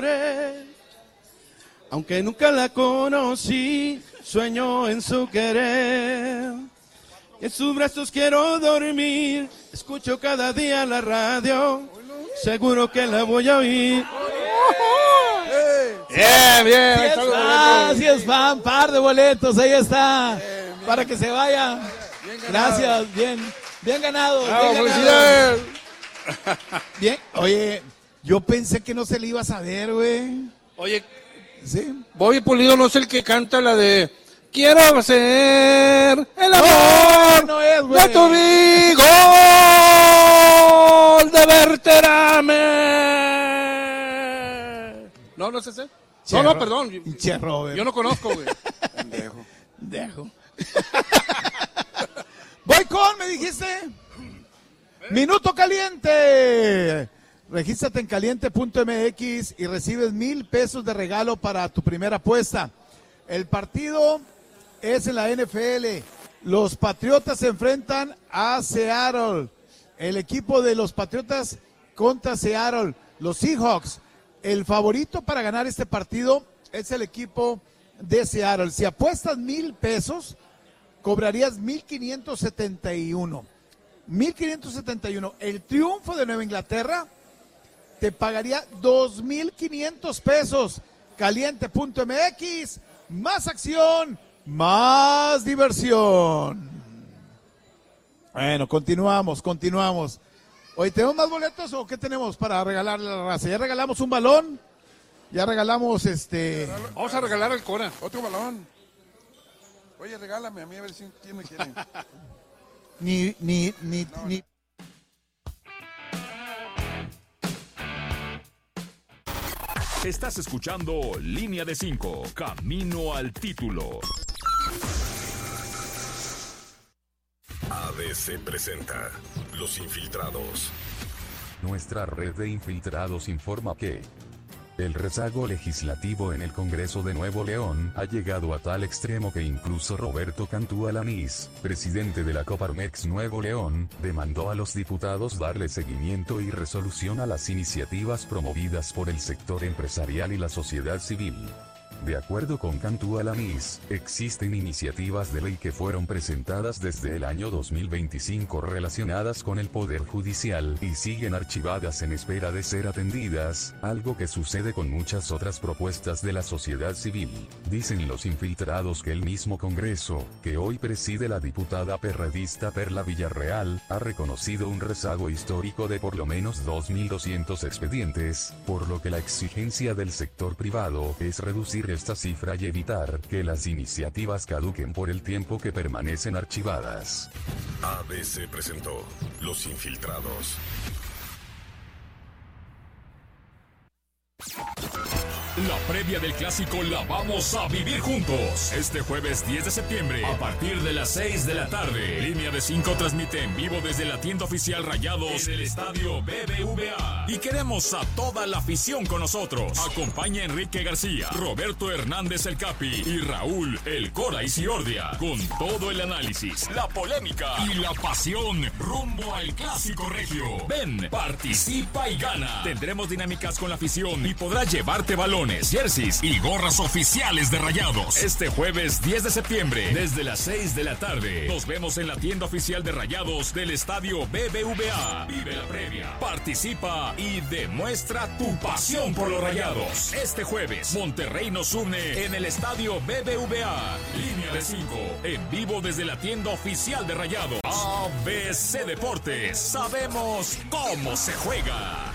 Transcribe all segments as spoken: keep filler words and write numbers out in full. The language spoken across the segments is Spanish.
Aunque nunca la conocí, sueño en su querer. En sus brazos quiero dormir, escucho cada día la radio, seguro que la voy a oír. Bien, bien. Si es fan, si es fan, par de boletos, ahí está. Bien, bien. Para que se vaya. Bien Gracias, bien, bien ganado. Bravo, bien ganado. Bien, oye, yo pensé que no se le iba a saber, güey. Oye, ¿sí? Bobby Pulido no es el que canta la de Quiero ser el amor no, no es, de tu vigor de verterame. No, no es ese. No, no, perdón. Che, Robert. Yo no conozco, güey. Dejo. Dejo. Voy con, me dijiste. Minuto caliente. Regístrate en caliente punto m x y recibes mil pesos de regalo para tu primera apuesta. El partido es en la N F L. Los Patriotas se enfrentan a Seattle. El equipo de los Patriotas contra Seattle. Los Seahawks. El favorito para ganar este partido es el equipo de Seattle. Si apuestas mil pesos, cobrarías mil quinientos setenta y uno. mil quinientos setenta y uno. El triunfo de Nueva Inglaterra te pagaría dos mil quinientos pesos. caliente punto m x. Más acción, más diversión. Bueno, continuamos, continuamos. Oye, ¿tenemos más boletos o qué tenemos para regalarle a la raza? Ya regalamos un balón, ya regalamos este... Vamos a regalar al Cora. Otro balón. Oye, regálame a mí a ver si quién me quiere. Ni, ni, ni, no, ni... Estás escuchando Línea de cinco, Camino al Título. A B C presenta Los Infiltrados. Nuestra red de infiltrados informa que el rezago legislativo en el Congreso de Nuevo León ha llegado a tal extremo que incluso Roberto Cantú Alanís, presidente de la Coparmex Nuevo León, demandó a los diputados darle seguimiento y resolución a las iniciativas promovidas por el sector empresarial y la sociedad civil. De acuerdo con Cantú Alanís, existen iniciativas de ley que fueron presentadas desde el año dos mil veinticinco relacionadas con el Poder Judicial y siguen archivadas en espera de ser atendidas, algo que sucede con muchas otras propuestas de la sociedad civil. Dicen los infiltrados que el mismo Congreso, que hoy preside la diputada perredista Perla Villarreal, ha reconocido un rezago histórico de por lo menos dos mil doscientos expedientes, por lo que la exigencia del sector privado es reducir esta cifra y evitar que las iniciativas caduquen por el tiempo que permanecen archivadas. A B C presentó Los Infiltrados. La previa del clásico la vamos a vivir juntos. Este jueves diez de septiembre, a partir de las seis de la tarde. Línea de cinco transmite en vivo desde la tienda oficial Rayados en el estadio B B V A. Y queremos a toda la afición con nosotros. Acompaña a Enrique García, Roberto Hernández el Capi y Raúl el Cora Isiordia. Con todo el análisis, la polémica y la pasión rumbo al clásico regio. Ven, participa y gana. Tendremos dinámicas con la afición y podrás llevarte balones, jerseys y gorras oficiales de Rayados. Este jueves diez de septiembre, desde las seis de la tarde. Nos vemos en la tienda oficial de Rayados del estadio B B V A. Vive la previa, participa y demuestra tu pasión por los Rayados. Este jueves, Monterrey nos une en el estadio B B V A. Línea de cinco, en vivo desde la tienda oficial de Rayados. A B C Deportes, sabemos cómo se juega.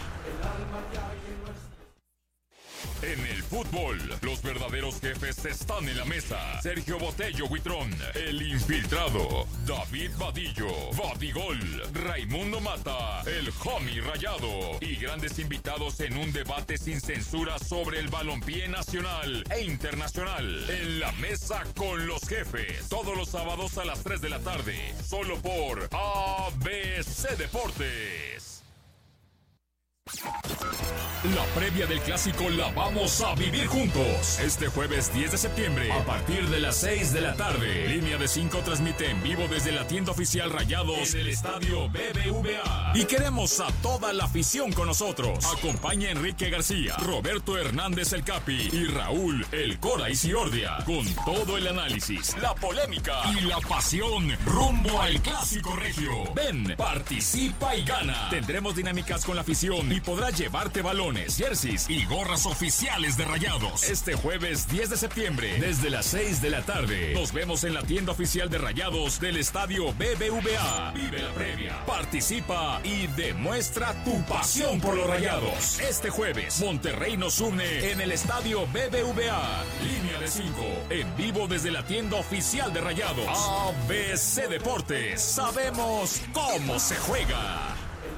En el fútbol, los verdaderos jefes están en la mesa. Sergio Botello Huitrón, el infiltrado. David Vadillo, Vadigol. Raimundo Mata, el homie Rayado. Y grandes invitados en un debate sin censura sobre el balompié nacional e internacional. En la mesa con los jefes. Todos los sábados a las tres de la tarde. Solo por A B C Deportes. La previa del clásico la vamos a vivir juntos. Este jueves diez de septiembre, a partir de las seis de la tarde. Línea de cinco transmite en vivo desde la tienda oficial Rayados en el estadio B B V A. Y queremos a toda la afición con nosotros. Acompaña a Enrique García, Roberto Hernández el Capi y Raúl el Cora Isiordia. Con todo el análisis, la polémica y la pasión rumbo al clásico regio. Ven, participa y gana. Tendremos dinámicas con la afición y podrás llevarte balones, jerseys y gorras oficiales de Rayados. Este jueves diez de septiembre, desde las seis de la tarde. Nos vemos en la tienda oficial de Rayados del estadio B B V A. Vive la previa, participa y demuestra tu pasión por los Rayados. Este jueves, Monterrey nos une en el estadio B B V A. Línea de cinco, en vivo desde la tienda oficial de Rayados. A B C Deportes, sabemos cómo se juega.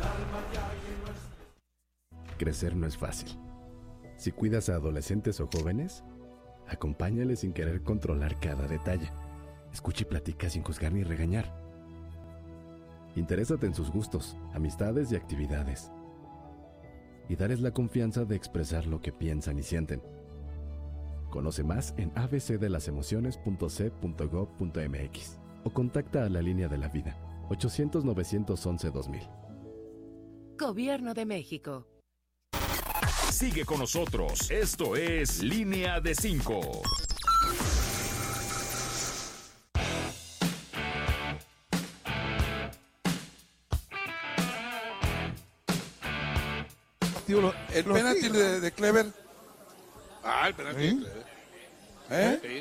Crecer no es fácil. Si cuidas a adolescentes o jóvenes, acompáñales sin querer controlar cada detalle. Escucha y platica sin juzgar ni regañar. Interésate en sus gustos, amistades y actividades. Y darles la confianza de expresar lo que piensan y sienten. Conoce más en a b c de las emociones punto c punto gov punto m x o contacta a la línea de la vida ochocientos, novecientos once, dos mil. Gobierno de México. Sigue con nosotros. Esto es Línea de cinco. El penalti de, de Clever. Ah, el penalti ¿Sí? de Clever. ¿Eh? Sí.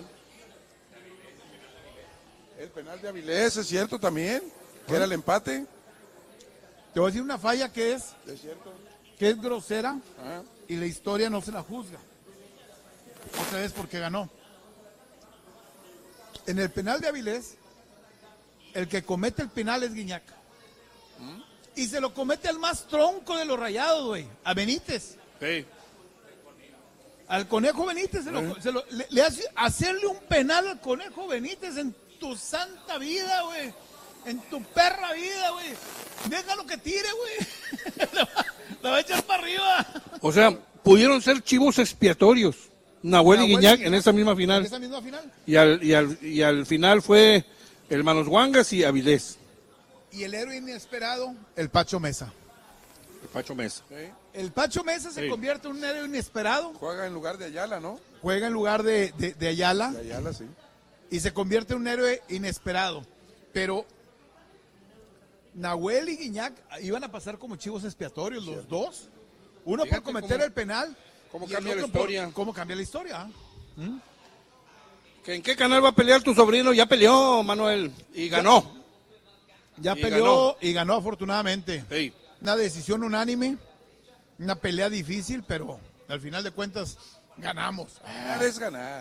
El penal de Avilés, es cierto también, que era el empate. Te voy a decir una falla que es, Es cierto. que es grosera Ah. y la historia no se la juzga. Otra vez porque ganó. En el penal de Avilés, el que comete el penal es Guiñac. Y se lo comete al más tronco de los Rayados, güey, a Benítez. Sí. Al Conejo Benítez, se lo- se lo- le, le hace hacerle un penal al Conejo Benítez en tu santa vida, güey. En tu perra vida, güey. Déjalo que tire, güey. La va- la va a echar para arriba. O sea, pudieron ser chivos expiatorios. Nahuel y Nahuel y Guiñac en Guiñac, esa misma En final. esa misma final. Y al, y al, y al final fue el Manos Guangas y Avilés. Y el héroe inesperado, el Pacho Mesa. El Pacho Mesa. Sí. El Pacho Mesa se Sí. convierte en un héroe inesperado. Juega en lugar de Ayala, ¿no? Juega en lugar de, de- de Ayala. De Ayala, sí. Y se convierte en un héroe inesperado. Pero Nahuel y Guiñac iban a pasar como chivos expiatorios, los dos. Uno Fíjate por cometer cómo- el penal. cómo y el cambia la otro por- historia. ¿Cómo cambia la historia? ¿ah? ¿Que ¿En qué canal va a pelear tu sobrino? Ya peleó, Manuel. Y ganó. Ya Y peleó ganó. y ganó afortunadamente. Sí. Una decisión unánime. Una pelea difícil, pero al final de cuentas ganamos. Ganar es ganar.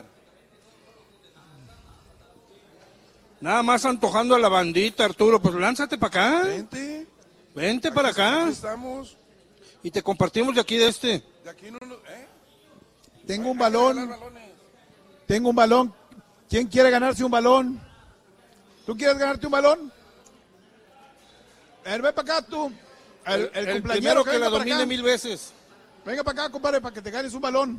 Nada más antojando a la bandita, Arturo. Pues lánzate para acá. Vente. Vente para acá. Aquí estamos. Y te compartimos de aquí de este. De aquí no nos... ¿eh? Tengo un Hay que regalar balón. balones. Tengo un balón. ¿Quién quiere ganarse un balón? ¿Tú quieres ganarte un balón? A ver, ven para acá tú. El, el, El cumpleañero primero que la venga para domine acá. mil veces. Venga para acá, compadre, para que te ganes un balón.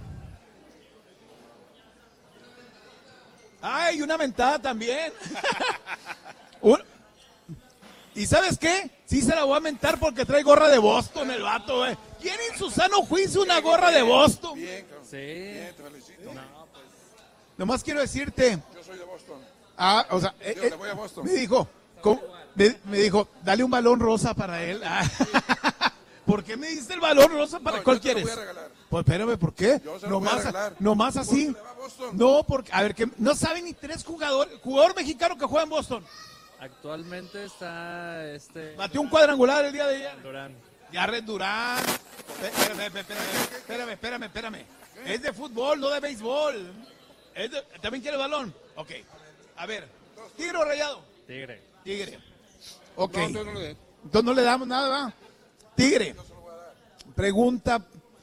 Ay, una mentada también. Un- ¿Y sabes qué? Sí se la voy a mentar porque trae gorra de Boston el vato, güey. ¿Quién en su sano juicio una gorra de Boston? Bien, cabrón. Bien, te felicito. Nomás quiero decirte. Yo soy de Boston. Ah, o sea, eh, Yo eh, le voy a Boston. me dijo, ¿cómo? Me, me dijo, dale un balón rosa para él. Ah, ¿por qué me diste el balón rosa para No, cuál yo te lo quieres? voy a regalar. Pues espérame, ¿por qué? Yo se lo voy a Nomás, regalar. nomás así. ¿Por qué le va a Boston? No, porque, a ver, que no saben ni tres jugadores. Jugador mexicano que juega en Boston. Actualmente está este Batió un cuadrangular el día de ayer. Durán. Jared Durán. Espérame, espérame, espérame, espérame, espérame. Es de fútbol, no de béisbol. Es de- ¿También quiere balón? Ok. A ver, ¿tigre o rayado? Tigre. Tigre. Ok. No, entonces no le dé. Entonces no le damos nada, ¿va? Tigre. Pregunta.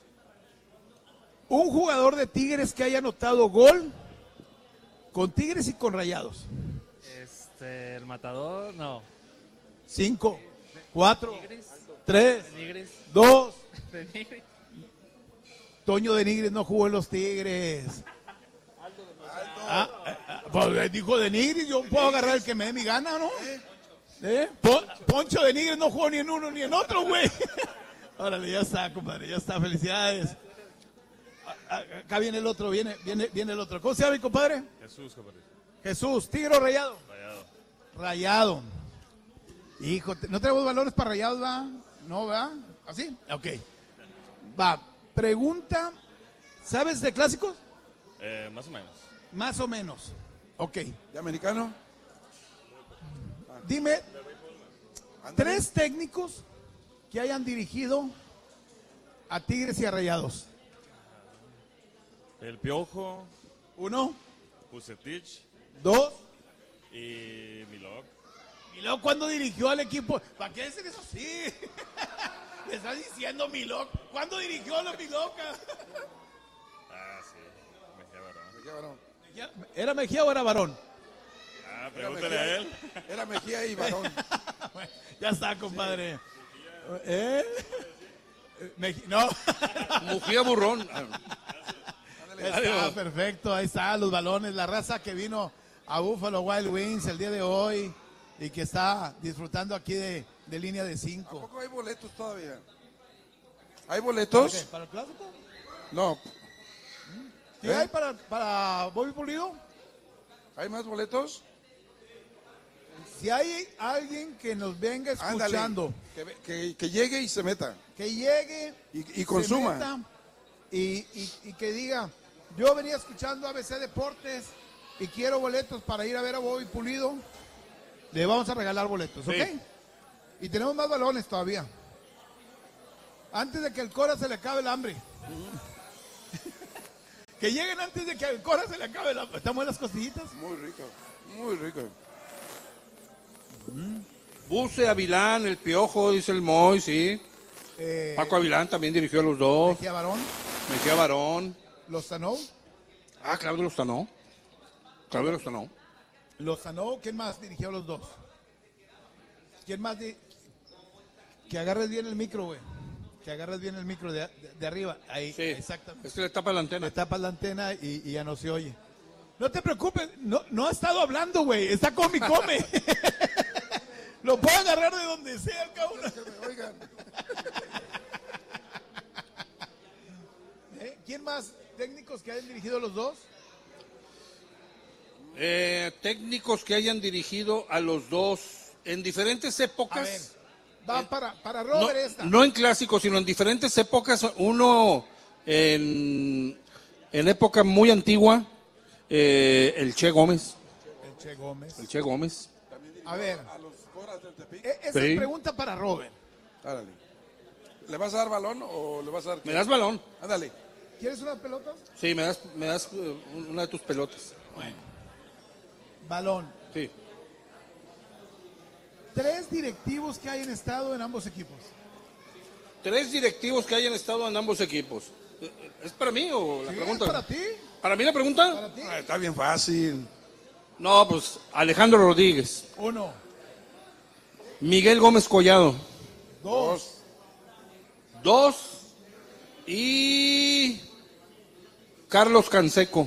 Un jugador de Tigres que haya anotado gol con Tigres y con Rayados. Este, el matador, no. Cinco, cuatro, Tigres. tres, Tigres. dos, Tigres. Toño de Nigris no jugó en los Tigres. Ah, ah, pues dijo de Nigris, yo puedo agarrar el que me dé mi gana, ¿no? ¿Eh? Pon- Poncho de Nigris no jugó ni en uno ni en otro, güey. Órale, ya está, compadre, ya está, felicidades. A- a- Acá viene el otro, viene, viene, viene el otro. ¿Cómo se llama mi compadre? Jesús, compadre. Jesús, ¿tigre o rayado? Rayado. Rayado. Hijo, ¿no tenemos valores para rayados, va? No, ¿va? ¿Así? Ok. Va, pregunta, ¿sabes de clásicos? Eh, más o menos. Más o menos. Ok. ¿De americano? Dime, tres técnicos que hayan dirigido a Tigres y a Rayados. El Piojo, Uno, Pusetich dos. y Milok. ¿Y luego cuándo dirigió al equipo? ¿Para qué decir eso así? Le está diciendo Milok. ¿Cuándo dirigió a los Miloca? Ah, sí. Mejía Barón. Mejía Barón. ¿Era Mejía o era Varón? Ah, pregúntale a él. Era Mejía y Barón. Bueno, ya está, compadre. ¿Eh? Meji- no. Mujía Burrón. Está perfecto, ahí están los balones, la raza que vino a Buffalo Wild Wings el día de hoy y que está disfrutando aquí de, de línea de ¿A cinco. poco hay boletos todavía? ¿Hay boletos? ¿Para qué? ¿Para el clásico? No. ¿Sí ¿Eh? hay para, para Bobby Pulido? ¿Hay más boletos? Si hay alguien que nos venga Ándale, escuchando, que, ve- que- que llegue y se meta. que llegue Y, y se consuma. meta y, y- y que diga, yo venía escuchando A B C Deportes y quiero boletos para ir a ver a Bobby Pulido, le vamos a regalar boletos, ¿ok? Sí. Y tenemos más balones todavía. Antes de que el Cora se le acabe el hambre. Que lleguen antes de que al Cora se le acabe el hambre. ¿Están buenas costillitas? Muy rico, muy rico. Buse, Avilán, el Piojo, dice el Moy, sí. Eh, Paco Avilán también dirigió a los dos. Mejía Barón, Mejía Barón. Lozano, Ah, Claudio Lozano. Claudio Lozano. Lozano, ¿quién más dirigió a los dos? ¿Quién más? di- Que agarres bien el micro, güey. Que agarres bien el micro de, de- de arriba. Ahí, Sí. exactamente. Es que le tapa la antena. Le tapas la antena y, y ya no se oye. No te preocupes, no, no ha estado hablando, güey. Está come y come. Lo puedo agarrar de donde sea, cabrón. Oigan, ¿Eh? ¿Quién más? ¿Técnicos que hayan dirigido los dos? Eh, técnicos que hayan dirigido a los dos en diferentes A épocas. ver, va para, para No, Robert esta. no en clásicos, sino en diferentes épocas. Uno en, en época muy antigua, eh, el Che Gómez. El Che Gómez. El Che Gómez. A ver, a los Coras del Tepic. e- esa Sí. es pregunta para Robert. Ándale. ¿Le vas a dar balón o le vas a dar qué? ¿Me das balón? Ándale. ¿Quieres unas pelotas? Sí, me das, me das eh, una de tus pelotas. Balón. Sí. Tres directivos que hayan estado en ambos equipos. Tres directivos que hayan estado en ambos equipos. ¿Es para mí o la ¿Sí? pregunta? ¿Para ti? ¿Para mí la pregunta? ¿Para ti? Ah, está bien fácil. No, pues Alejandro Rodríguez, Uno, Miguel Gómez Collado, dos, dos y Carlos Canseco.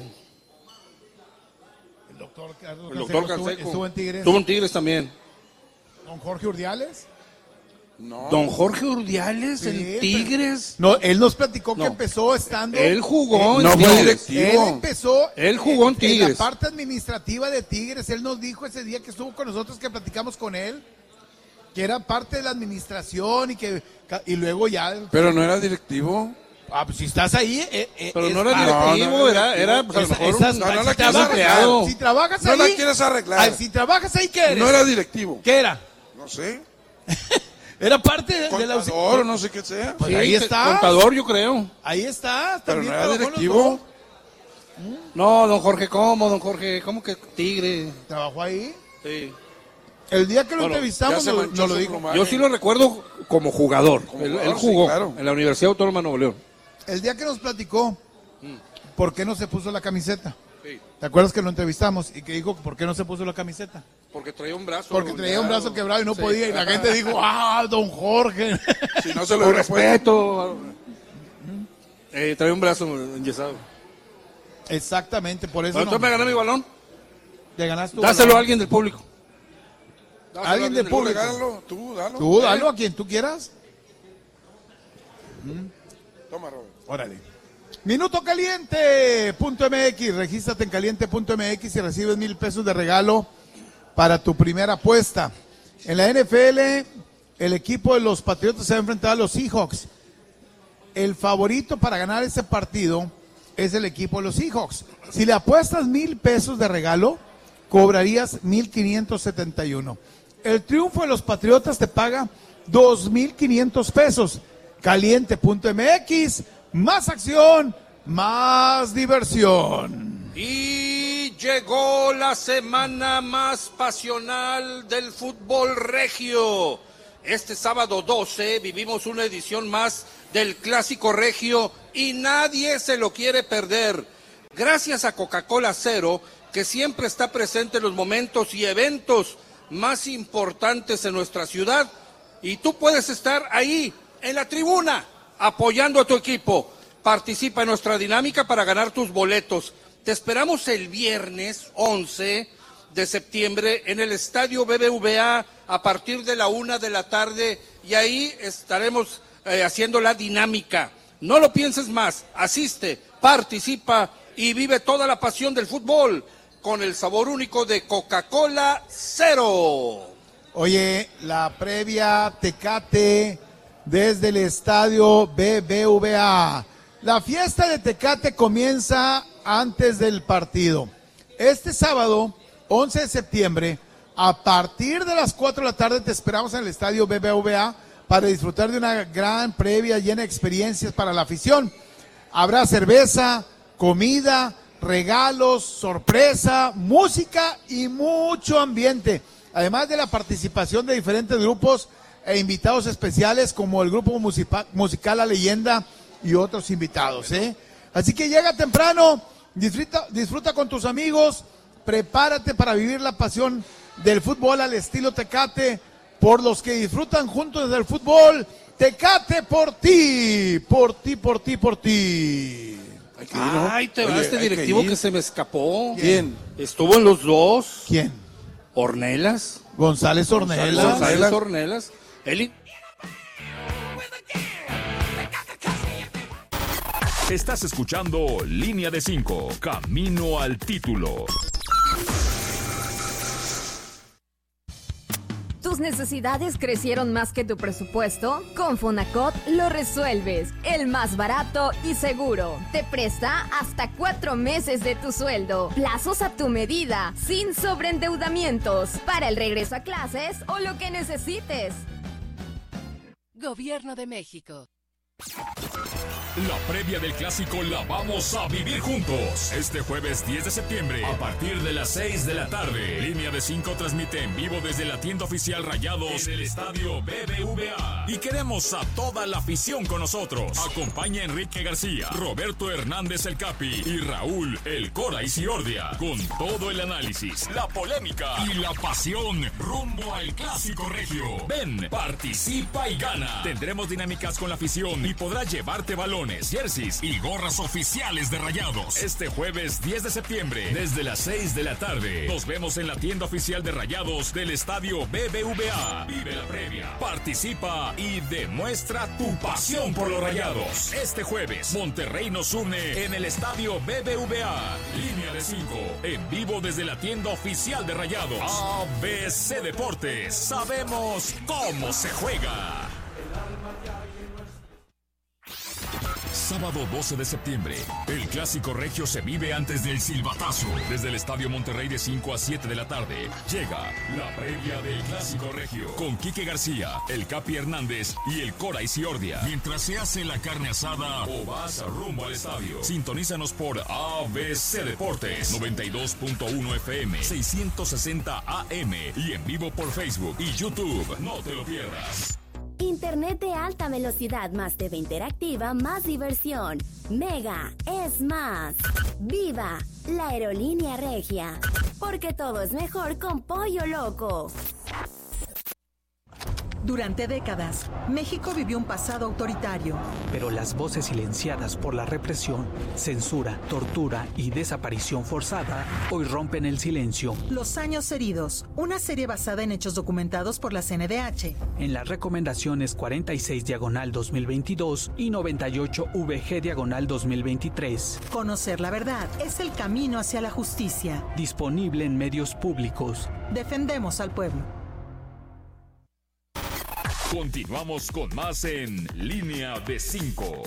el doctor Carlos El doctor Canseco estuvo- Canseco. estuvo en Tigres. Estuvo en Tigres también. Don Jorge Urdiales. No. Don Jorge Urdiales Sí, en Tigres. No, él nos platicó No. que empezó estando. Él jugó No en fue Tigres. directivo. Él empezó. Él jugó en la Tigres. parte administrativa de Tigres. Él nos dijo ese día que estuvo con nosotros, que platicamos con él, que era parte de la administración y que y luego ya. Pero no era directivo. Ah, pues si estás ahí. eh, eh, Pero es no era parte- directivo, no, no era, era era pues, a lo Esa- mejor esas- un- no, no la si, quieres trabajas, empleado. si trabajas No ahí. la quieres arreglar. ah, Si trabajas ahí, ¿qué eres? No era directivo. ¿Qué era? No sé. Era parte de, de la. Contador o no sé qué sea. Pues Sí, ahí te- está. Contador, yo creo. Ahí está. Pero también no era trabajó en los directivo. dos. No, don Jorge, ¿cómo, don Jorge? ¿Cómo que Tigre? Trabajó ahí. Sí. El día que lo Bueno, entrevistamos Ya se nos, manchó nos lo su dijo. plumaje. Yo sí lo recuerdo como jugador. Como él, jugador, él jugó sí, claro. en la Universidad Autónoma de Nuevo León. El día que nos platicó por qué no se puso la camiseta. Sí. ¿Te acuerdas que lo entrevistamos y que dijo por qué no se puso la camiseta? Porque traía un brazo. Porque traía un brazo quebrado y no Sí. podía. Y la gente dijo, ah, don Jorge. Si no se lo Por hubiera puesto. respeto. Eh, trae un brazo enyesado. Exactamente, por eso Bueno, no. entonces me gané mi balón. Te ganaste tu Dáselo balón. a alguien del público. Dáselo a ¿Alguien del público? Regálalo, tú, dalo. Tú, dalo a quien tú quieras. Toma, Robert. Órale. Minuto caliente punto m x, regístrate en caliente punto m x y recibes mil pesos de regalo para tu primera apuesta. En la N F L, el equipo de los Patriotas se va a enfrentar a los Seahawks. El favorito para ganar ese partido es el equipo de los Seahawks. Si le apuestas mil pesos de regalo, cobrarías mil quinientos setenta y uno. El triunfo de los Patriotas te paga dos mil quinientos pesos. caliente punto m x, más acción, más diversión. Y llegó la semana más pasional del fútbol regio. Este sábado doce vivimos una edición más del Clásico Regio y nadie se lo quiere perder. Gracias a Coca-Cola Cero, que siempre está presente en los momentos y eventos más importantes en nuestra ciudad. Y tú puedes estar ahí, en la tribuna, apoyando a tu equipo. Participa en nuestra dinámica para ganar tus boletos. Te esperamos el viernes once de septiembre en el Estadio B B V A a partir de la una de la tarde y ahí estaremos eh, haciendo la dinámica. No lo pienses más, asiste, participa y vive toda la pasión del fútbol con el sabor único de Coca-Cola Cero. Oye, la previa Tecate desde el Estadio B B V A. La fiesta de Tecate comienza antes del partido. Este sábado, once de septiembre, a partir de las cuatro de la tarde te esperamos en el Estadio B B V A para disfrutar de una gran previa llena de experiencias para la afición. Habrá cerveza, comida, regalos, sorpresa, música y mucho ambiente. Además de la participación de diferentes grupos e invitados especiales como el grupo musica- musical La Leyenda y otros invitados, ¿eh? Así que llega temprano, disfruta, disfruta con tus amigos, prepárate para vivir la pasión del fútbol al estilo Tecate, por los que disfrutan juntos del fútbol. Tecate por ti, por ti, por ti, por ti. Ay, te va Oye, este hay que directivo que, ir. se me escapó. ¿Quién? Estuvo en los dos. ¿Quién? Ornelas. González Ornelas. González Ornelas. Él... Estás escuchando Línea de cinco, Camino al Título. ¿Tus necesidades crecieron más que tu presupuesto? Con Fonacot lo resuelves. El más barato y seguro. Te presta hasta cuatro meses de tu sueldo. Plazos a tu medida, sin sobreendeudamientos. Para el regreso a clases o lo que necesites. Gobierno de México. La previa del clásico la vamos a vivir juntos. Este jueves diez de septiembre, a partir de las seis de la tarde. Línea de cinco transmite en vivo desde la tienda oficial Rayados en el estadio B B V A. Y queremos a toda la afición con nosotros. Acompaña a Enrique García, Roberto Hernández el Capi y Raúl el Cora y Ciordia. Con todo el análisis, la polémica y la pasión rumbo al clásico regio. Ven, participa y gana. Tendremos dinámicas con la afición y podrás llevarte balones, jerseys y gorras oficiales de Rayados. Este jueves diez de septiembre, desde las seis de la tarde. Nos vemos en la tienda oficial de Rayados del estadio B B V A. Vive la previa, participa y demuestra tu pasión por los Rayados. Este jueves, Monterrey nos une en el estadio B B V A. Línea de cinco, en vivo desde la tienda oficial de Rayados. A B C Deportes, sabemos cómo se juega. Sábado doce de septiembre, el Clásico Regio se vive antes del silbatazo. Desde el Estadio Monterrey de cinco a siete de la tarde, llega la previa del Clásico Regio. Con Quique García, el Capi Hernández y el Cora y Ciordia. Mientras se hace la carne asada o vas rumbo al estadio. Sintonízanos por A B C Deportes, noventa y dos punto uno F M, seiscientos sesenta A M y en vivo por Facebook y YouTube. No te lo pierdas. Internet de alta velocidad más T V interactiva, más diversión. Mega es más. ¡Viva la aerolínea regia! Porque todo es mejor con Pollo Loco. Durante décadas, México vivió un pasado autoritario. Pero las voces silenciadas por la represión, censura, tortura y desaparición forzada hoy rompen el silencio. Los años heridos, una serie basada en hechos documentados por la C N D H. En las recomendaciones cuarenta y seis diagonal dos mil veintidós y noventa y ocho V G diagonal dos mil veintitrés. Conocer la verdad es el camino hacia la justicia. Disponible en medios públicos. Defendemos al pueblo. Continuamos con más en Línea de cinco.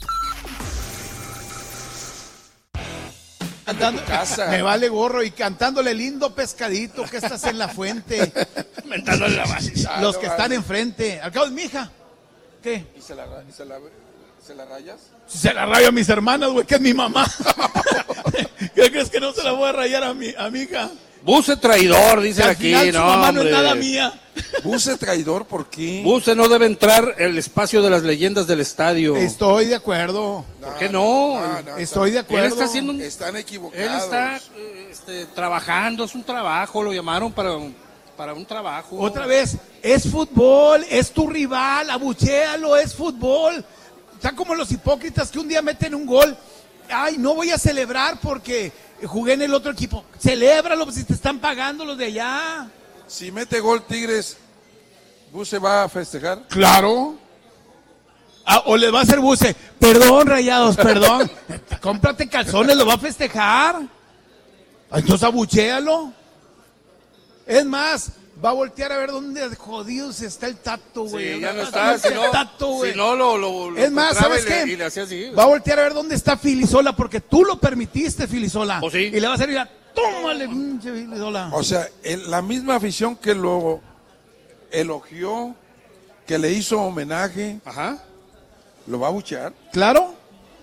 Cantando, me vale gorro y cantándole lindo pescadito que estás en la fuente. Mentándole la base. Los que están enfrente. Al cabo es mi hija. ¿Qué? ¿Y se la, y se la, se la rayas? Si se la rayo a mis hermanas, güey, que es mi mamá. ¿Qué crees que no se la voy a rayar a mi, a mi hija? Buse traidor, dicen Al aquí. final, No, su mamá no hombre. es nada mía. Buse traidor, ¿por qué? Buse no debe entrar el espacio de las leyendas del estadio. Estoy de acuerdo. ¿Por qué no? No, no, Estoy de acuerdo. Él está haciendo un- Están equivocados. Él está eh, este, trabajando, es un trabajo, lo llamaron para, para un trabajo. Otra vez, es fútbol, es tu rival, abuchéalo, es fútbol. Están como los hipócritas que un día meten un gol. Ay, no voy a celebrar porque jugué en el otro equipo. Celébralo si te están pagando los de allá. Si mete gol Tigres, ¿Buse va a festejar? Claro. Ah, o le va a hacer Buse, perdón, Rayados, perdón. Cómprate calzones, lo va a festejar. Entonces abuchéalo. Es más, va a voltear a ver dónde jodidos está el Tato, güey. Sí, ya no ¿Dónde está, está si no, el Tato, güey? si no lo, lo, lo Es más, encontraba ¿sabes y le- qué? y le hacía así. Va a voltear a ver dónde está Filisola, porque tú lo permitiste, Filisola. ¿Oh, sí? Y le va a hacer, mira, tómale, pinche Filisola. O sea, el- la misma afición que lo elogió, que le hizo homenaje, Ajá. ¿lo va a buchear? Claro.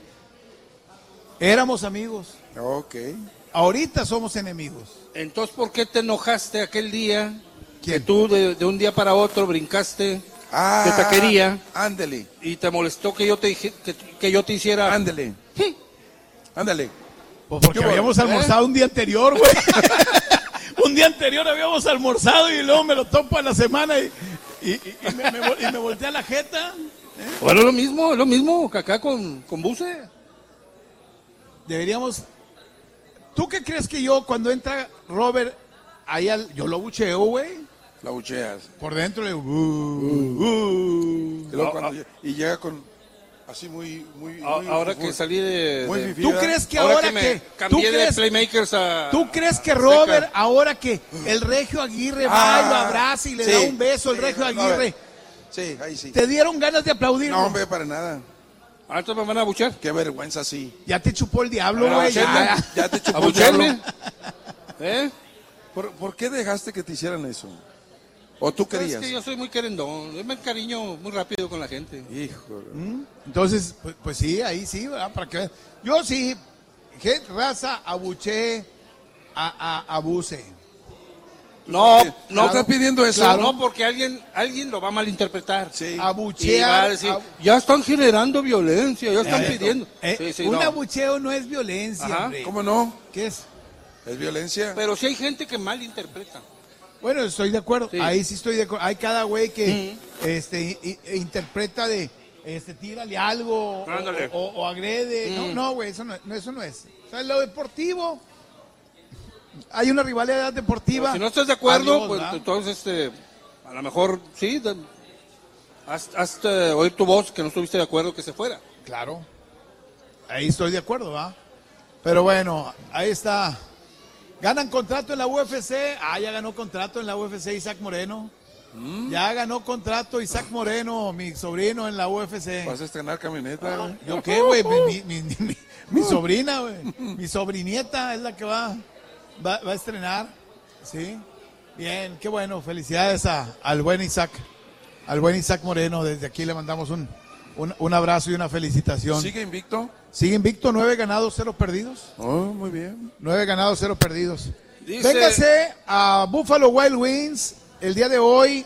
Éramos amigos. Ok. Ahorita somos enemigos. Entonces, ¿por qué te enojaste aquel día? Que tú de, de un día para otro brincaste Ah, de taquería ándele, y te molestó que yo te dije, que, que yo te hiciera. ándele. Ándale. Pues porque ¿Qué hubo? habíamos ¿Eh? almorzado un día anterior, güey. Un día anterior habíamos almorzado y luego me lo topo a la semana y, y, y- y me, me vol- y me volteé a la jeta. Bueno, lo mismo, lo mismo que acá con, con Buse. Deberíamos. ¿Tú qué crees que yo, cuando entra Robert, ahí al, yo lo bucheo, güey? La bucheas. Por dentro le. Uh, uh. Y, luego Ah, cuando lle- y llega con así muy, muy, A- muy- ahora muy- que salí de. muy de- fifí, ¿Tú ¿verdad? crees que ahora, me que. ¿tú cambié de crees, Playmakers a. ¿Tú crees que a Robert, Azteca? ahora que el Regio Aguirre va y lo Ah, abraza y le sí, da un beso, el sí, Regio no, a Aguirre, ver. Sí, ahí sí. te dieron ganas de aplaudir? No, hombre, para nada. Ah, entonces me van a buchar. Qué vergüenza, sí. Ya te chupó el diablo, A güey. bucharme. Ya. Ya te chupó ¿A el diablo. bucharme? ¿Eh? ¿Por, por qué dejaste que te hicieran eso? ¿O tú Es querías? que yo soy muy querendón. Yo me encariño muy rápido con la gente. Hijo. ¿Mm? Entonces, pues, pues sí, ahí sí, ¿verdad? Para que vean. Yo sí, que raza, abuché, a, a, abuse. No, ¿No no, estás pidiendo eso? claro, no, porque alguien, alguien lo va a malinterpretar. Sí. Y va a Abuchear. decir, ab- ya están generando violencia, ya están Eh, pidiendo. eh, Sí, sí, un no. abucheo no es violencia, Ajá. hombre. ¿Cómo no? ¿Qué es? ¿Es violencia? Pero sí hay gente que malinterpreta. Bueno, estoy de acuerdo. Sí. Ahí sí estoy de acuerdo. Hay cada güey que este, i- i- interpreta de, este, tírale algo o, Ándale. o- o agrede. No, Mm. no, güey, eso no, no, eso no es. O sea, lo deportivo. Hay una rivalidad deportiva. Pero si no estás de acuerdo, Adiós, pues ¿verdad? entonces este, a lo mejor sí, de- haz, haz, eh, oír tu voz que no estuviste de acuerdo que se fuera. Claro. Ahí estoy de acuerdo, ¿va? Pero bueno, ahí está. Ganan contrato en la U F C. Ah, ya ganó contrato en la U F C Isaac Moreno. Ya ganó contrato Isaac Moreno, mi sobrino en la U F C. ¿Vas a estrenar camioneta? güey? ¿Yo qué, güey? Mi, mi, mi, mi- mi sobrina, güey. Mi sobrinieta es la que va, va, va a estrenar. Sí. Bien, qué bueno. Felicidades a, al buen Isaac. Al buen Isaac Moreno. Desde aquí le mandamos un, un, un abrazo y una felicitación. ¿Sigue invicto? Sigue invicto, nueve ganados, cero perdidos. Oh, muy bien. Nueve ganados, cero perdidos. Dice- Véngase a Buffalo Wild Wings el día de hoy.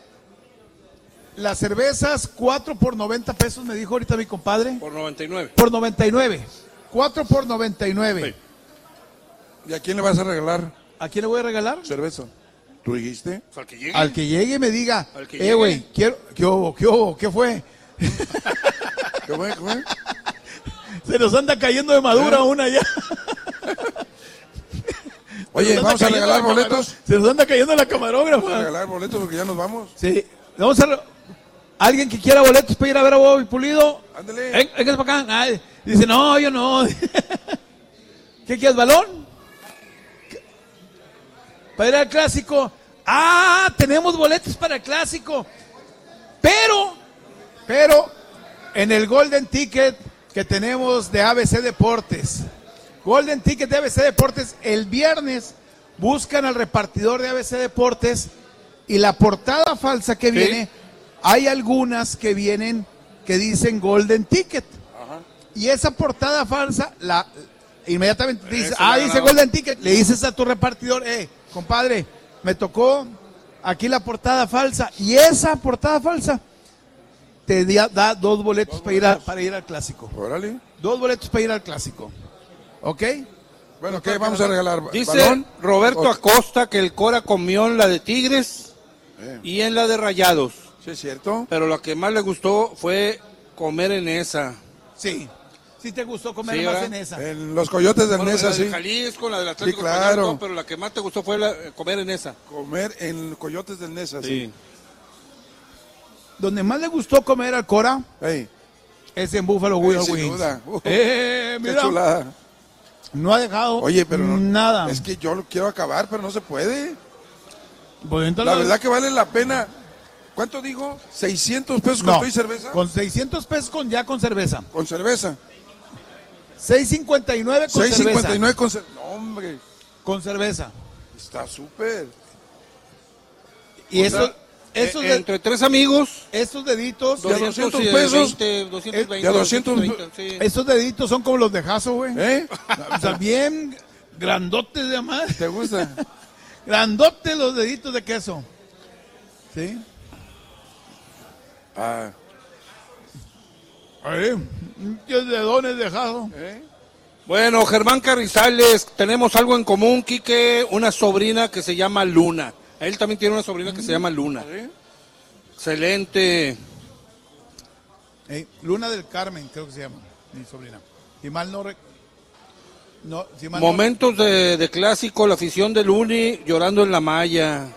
Las cervezas, cuatro por noventa pesos, me dijo ahorita mi compadre. Por noventa y nueve. Por noventa y nueve. cuatro por noventa y nueve. ¿Y a quién le vas a regalar ¿A quién le voy a regalar? cerveza? ¿Tú dijiste? Al que llegue. Al que llegue y me diga, Al que eh, llegue. güey, quiero, ¿qué hubo? ¿Qué hubo? ¿Qué fue? ¿Qué fue? ¿Qué fue? Se nos anda cayendo de madura una ya. Oye, vamos a regalar boletos. Se nos anda cayendo la camarógrafa. Vamos a regalar boletos porque ya nos vamos. Sí. Vamos a... re- Alguien que quiera boletos para ir a ver a Bobby Pulido. Ándale. Ven, véngase para acá. Ay, dice, no, yo no. ¿Qué quieres, balón? Para ir al clásico. Ah, tenemos boletos para el clásico. Pero, pero, en el Golden Ticket que tenemos de A B C Deportes. Golden Ticket de A B C Deportes, el viernes buscan al repartidor de A B C Deportes y la portada falsa que Sí. viene, hay algunas que vienen que dicen Golden Ticket. Ajá. Y esa portada falsa, la inmediatamente te dice, Esa ah, la dice ganaba. Golden Ticket, le dices a tu repartidor, eh, compadre, me tocó aquí la portada falsa, y esa portada falsa te da, da dos boletos, Dos para, ir a- boletos. para ir al clásico. Órale. Dos boletos para ir al clásico. ¿Ok? Bueno, ¿qué vamos a regalar? Dice ¿Balón? Roberto O- Acosta que el Cora comió en la de Tigres Eh, y en la de Rayados. ¿Sí es cierto? Pero lo que más le gustó fue comer en esa. Sí. Sí te gustó comer Sí, más ¿verdad? en esa. En los coyotes del Bueno, Nesa, la de sí. Jalisco, la del Atlético Sí, claro. Español, todo, pero la que más te gustó fue la, comer en esa. Comer en coyotes del Nesa, sí. Sí. Donde más le gustó comer al Cora Ey, es en Buffalo ey, Wild sin Wings. duda. Uh, Eh, qué mira, chulada. no ha dejado Oye, pero no- nada. Es que yo lo quiero acabar, pero no se puede. Pues entonces- La verdad que vale la pena. ¿Cuánto digo? ¿seiscientos pesos con No, todo y cerveza? con seiscientos pesos con, ya con cerveza. Con cerveza. seis cincuenta y nueve con seis cerveza. cincuenta y nueve con cerveza. No, hombre. Con cerveza. Está súper. Y O eso, sea, esos, eh, de- entre tres amigos, esos deditos, ¿De a doscientos pesos? doscientos veinte, ¿De a doscientos? doscientos treinta, sí. esos deditos son como los de Jaso, güey. ¿Eh? O sea, bien grandotes de más. ¿Te gusta? Grandotes los deditos de queso. ¿Sí? Ah, Ahí, muchos dedones de Jaso. ¿eh? Bueno, Germán Carrizales, tenemos algo en común, Quique, una sobrina que se llama Luna. Él también tiene una sobrina que se llama Luna. ¿Sí? Excelente. Ey, Luna del Carmen, creo que se llama, mi sobrina. Si mal no... rec- no si mal no- Momentos de, de clásico, la afición de Luni llorando en la malla.